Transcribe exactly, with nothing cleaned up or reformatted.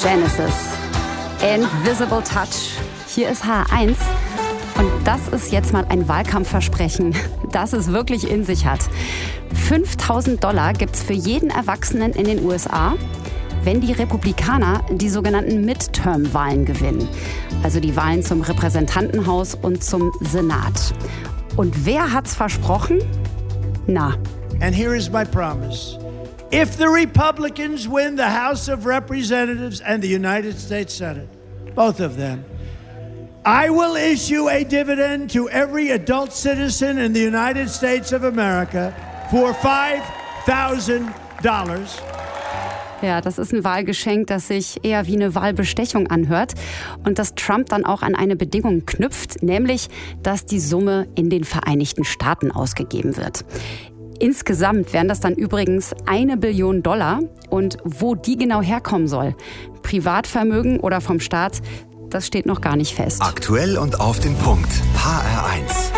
Genesis. Invisible Touch. Hier ist H eins. Und das ist jetzt mal ein Wahlkampfversprechen, das es wirklich in sich hat. fünftausend Dollar gibt's für jeden Erwachsenen in den U S A, wenn die Republikaner die sogenannten Midterm-Wahlen gewinnen. Also die Wahlen zum Repräsentantenhaus und zum Senat. Und wer hat's versprochen? Na. And here is my promise. If the Republicans win the House of Representatives and the United States Senate, both of them, I will issue a dividend to every adult citizen in the United States of America for five thousand dollars. Ja, das ist ein Wahlgeschenk, das sich eher wie eine Wahlbestechung anhört und das Trump dann auch an eine Bedingung knüpft, nämlich, dass die Summe in den Vereinigten Staaten ausgegeben wird. Insgesamt wären das dann übrigens eine Billion Dollar. Und wo die genau herkommen soll, Privatvermögen oder vom Staat, das steht noch gar nicht fest. Aktuell und auf den Punkt. H R eins.